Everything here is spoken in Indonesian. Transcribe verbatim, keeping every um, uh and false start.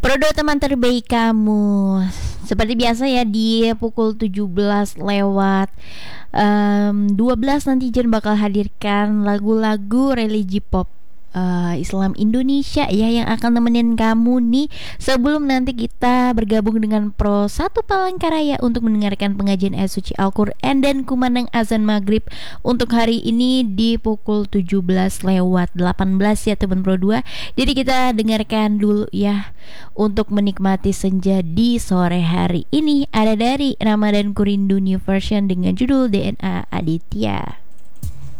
Prodo teman terbaik kamu. Seperti biasa ya di pukul tujuh belas lewat um, dua belas nanti Jen bakal hadirkan lagu-lagu religi pop uh, Islam Indonesia ya, yang akan nemenin kamu nih sebelum nanti kita bergabung dengan Pro satu Palangkaraya untuk mendengarkan pengajian ayat suci Al-Quran dan kumandang azan maghrib untuk hari ini di pukul tujuh belas lewat delapan belas ya teman Pro dua. Jadi kita dengarkan dulu ya untuk menikmati senja di sore hari ini. Ada dari Ramadan Kurindu New Version dengan judul D N A Aditya.